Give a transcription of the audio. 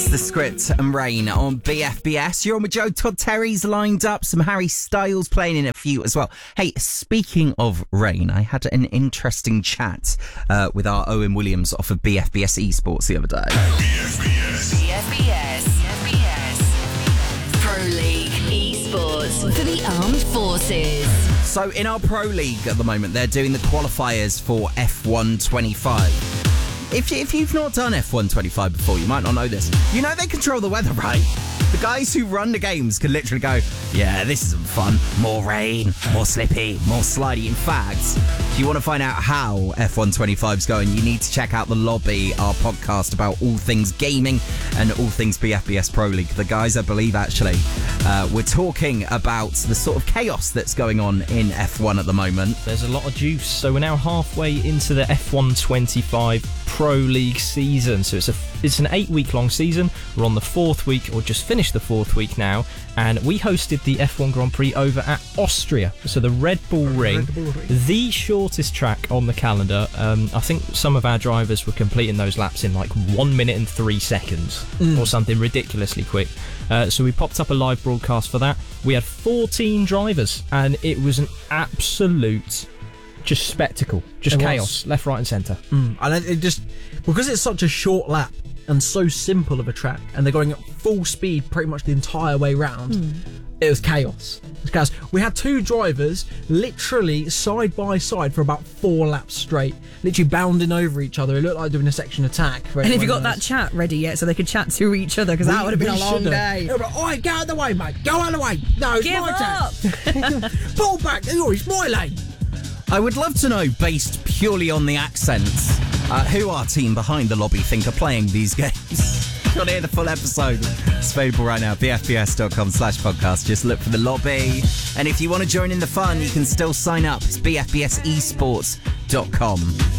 It's The Script and Rain on BFBS. You're on with Joe. Todd Terry's lined up. Some Harry Styles playing in a few as well. Hey, speaking of Rain, I had an interesting chat with our Owen Williams off of BFBS Esports the other day. BFBS Pro League Esports for the Armed Forces. So in our Pro League at the moment, they're doing the qualifiers for F1 25. If you've not done F1 25 before, you might not know this. You know they control the weather, right? The guys who run the games can literally go, yeah, this isn't fun. More rain, more slippy, more slidey. In fact, if you want to find out how F1 25 is going, you need to check out The Lobby, our podcast about all things gaming and all things BFBS Pro League. The guys, I believe, actually, we're talking about the sort of chaos that's going on in F1 at the moment. There's a lot of juice. So we're now halfway into the F1 25 Pro League season. So it's an 8-week long season. We're on the 4th week, or just finished the 4th week now, and we hosted the F1 Grand Prix over at Austria. So the Red Bull Ring, the shortest track on the calendar. I think some of our drivers were completing those laps in like 1 minute and 3 seconds or something ridiculously quick. So we popped up a live broadcast for that. We had 14 drivers, and it was an absolute just spectacle, just chaos, left, right and centre. And it just, because it's such a short lap and so simple of a track, and they're going at full speed pretty much the entire way round, it was chaos. It was chaos. We had 2 drivers literally side by side for about 4 laps straight, literally bounding over each other. It looked like doing a section attack. And have you got that chat ready yet so they could chat to each other? Because that would have been a long day. Like, oi, get out of the way, mate. Go out of the way. No, it's Give my up. turn. Pull back. Oh, it's my lane. I would love to know, based purely on the accents, who our team behind The Lobby think are playing these games. Got to hear the full episode. It's available right now, bfbs.com/podcast. Just look for The Lobby. And if you want to join in the fun, you can still sign up. It's bfbsesports.com.